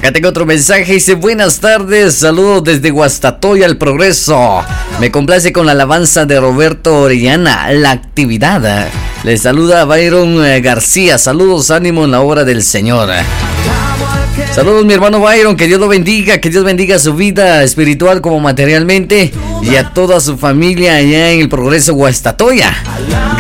Acá tengo otro mensaje, dice: buenas tardes, saludos desde Guastatoya, El Progreso. Me complace con la alabanza de Roberto Orellana, La Actividad. Le saluda Byron García, saludos, ánimo en la obra del Señor. Saludos mi hermano Byron, que Dios lo bendiga, que Dios bendiga su vida espiritual como materialmente y a toda su familia allá en El Progreso, Guastatoya.